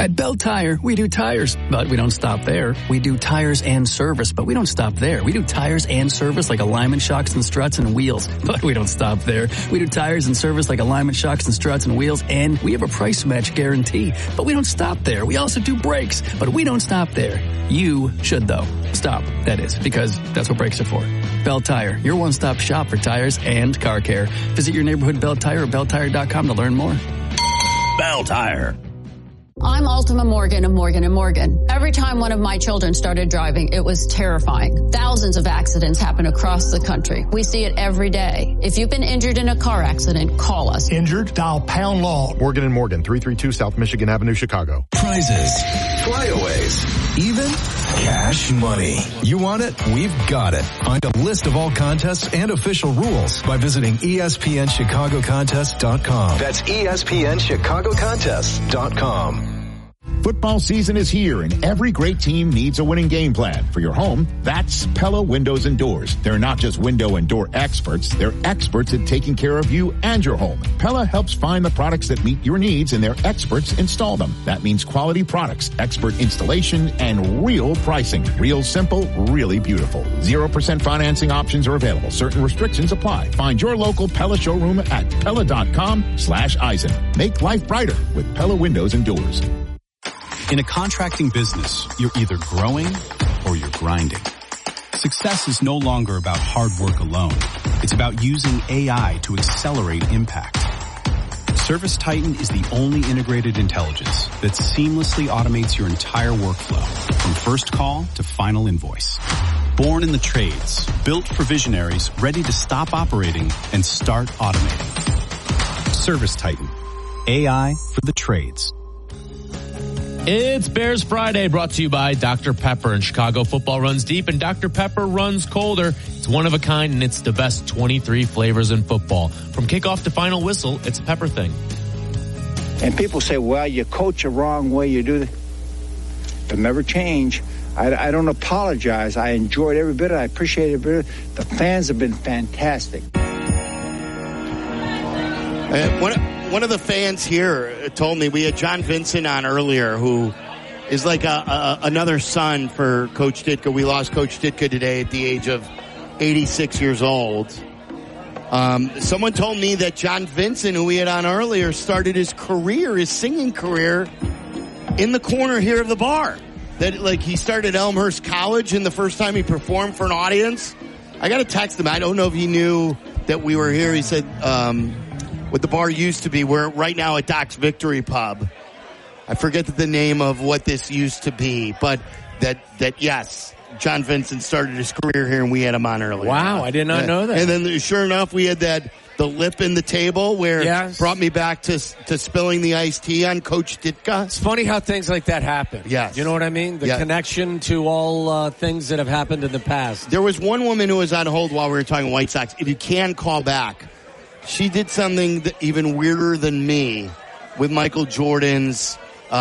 At Bell Tire, we do tires, but we don't stop there. We do tires and service, but we don't stop there. We do tires and service like alignment shocks and struts and wheels, but we don't stop there. We do tires and service like alignment shocks and struts and wheels, and we have a price match guarantee, but we don't stop there. We also do brakes, but we don't stop there. You should, though. Stop, that is, because that's what brakes are for. Bell Tire, your one-stop shop for tires and car care. Visit your neighborhood Bell Tire or belltire.com to learn more. Bell Tire. I'm Ultima Morgan of Morgan & Morgan. Every time one of my children started driving, it was terrifying. Thousands of accidents happen across the country. We see it every day. If you've been injured in a car accident, call us. Injured? Dial pound law. Morgan & Morgan, 332 South Michigan Avenue, Chicago. Prizes, flyaways, even cash money. You want it? We've got it. Find a list of all contests and official rules by visiting ESPNChicagoContest.com. That's ESPNChicagoContest.com. Football season is here, and every great team needs a winning game plan. For your home, that's Pella Windows and Doors. They're not just window and door experts. They're experts at taking care of you and your home. Pella helps find the products that meet your needs, and their experts install them. That means quality products, expert installation, and real pricing. Real simple, really beautiful. 0% financing options are available. Certain restrictions apply. Find your local Pella showroom at Pella.com/Eisen. Make life brighter with Pella Windows and Doors. In a contracting business, you're either growing or you're grinding. Success is no longer about hard work alone. It's about using AI to accelerate impact. ServiceTitan is the only integrated intelligence that seamlessly automates your entire workflow, from first call to final invoice. Born in the trades, built for visionaries ready to stop operating and start automating. ServiceTitan. AI for the trades. It's Bears Friday, brought to you by Dr. Pepper. And Chicago football runs deep, and Dr. Pepper runs colder. It's one of a kind, and it's the best 23 flavors in football. From kickoff to final whistle, it's a Pepper thing. And people say, well, you coach the wrong way, you do this. It'll never change. I don't apologize. I enjoyed every bit of it. I appreciate every bit of it. The fans have been fantastic. One of the fans here told me, we had John Vincent on earlier, who is like another son for Coach Ditka. We lost Coach Ditka today at the age of 86 years old. Someone told me that John Vincent, who we had on earlier, started his singing career in the corner here of the bar. That, like, he started Elmhurst College, and the first time he performed for an audience, I got to text him. I don't know if he knew that we were here. He said, what the bar used to be. We're right now at Doc's Victory Pub. I forget the name of what this used to be, but that yes, John Vincent started his career here, and we had him on earlier. Wow, I did not know that. And then, sure enough, we had the lip in the table where it brought me back to spilling the iced tea on Coach Ditka. It's funny how things like that happen. Yes. You know what I mean? The connection to all things that have happened in the past. There was one woman who was on hold while we were talking White Sox. If you can call back, she did something even weirder than me with Michael Jordan's,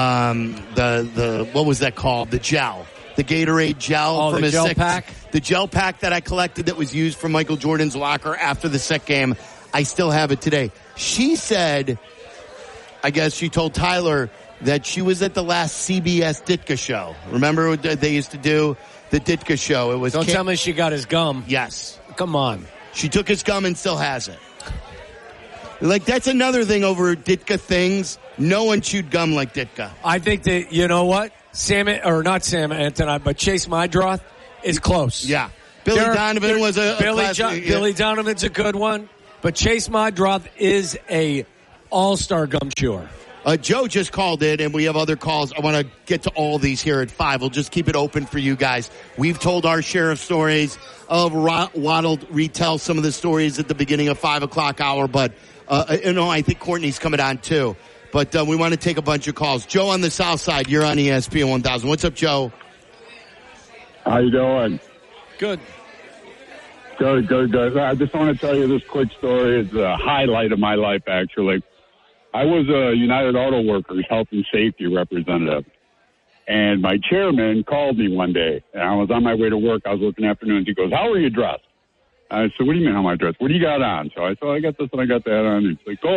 what was that called? The gel. The Gatorade gel from his gel pack? The gel pack that I collected that was used from Michael Jordan's locker after the sick game. I still have it today. She said, I guess she told Tyler that she was at the last CBS Ditka show. Remember what they used to do? The Ditka show. It was. Don't tell me she got his gum. Yes. Come on. She took his gum and still has it. Like, that's another thing over Ditka things. No one chewed gum like Ditka. I think that, you know what? Not Sam Antonin, but Chase Mydroth is close. Yeah. Billy Donovan was a Billy Donovan's a good one, but Chase Mydroth is a all-star gum chewer. Joe just called in, and we have other calls. I want to get to all these here at 5. We'll just keep it open for you guys. We've told our share of stories. Waddle retell some of the stories at the beginning of 5 o'clock hour, but I think Courtney's coming on too. But we want to take a bunch of calls. Joe on the south side, you're on ESPN 1000. What's up, Joe? How you doing? Good. Good. I just want to tell you this quick story. It's a highlight of my life, actually. I was a United Auto Workers health and safety representative. And my chairman called me one day. And I was on my way to work. I was working afternoons. He goes, how are you dressed? I said, what do you mean how am I dressed? What do you got on? So I said, I got this and I got that on. He's like, go